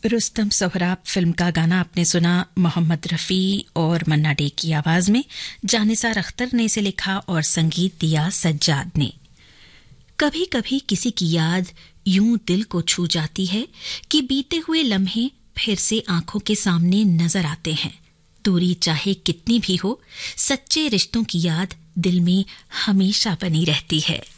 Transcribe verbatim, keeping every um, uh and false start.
Rustam Sohrab film का गाना आपने सुना मोहम्मद रफ़ी और मन्ना डे की आवाज में। जानिसार अख्तर ने इसे लिखा और संगीत दिया सज्जाद ने। कभी कभी किसी की याद यूं दिल को छू जाती है कि बीते हुए लम्हे फिर से आंखों के सामने नजर आते हैं। दूरी चाहे कितनी भी हो, सच्चे रिश्तों की याद दिल में हमेशा बनी रहती है।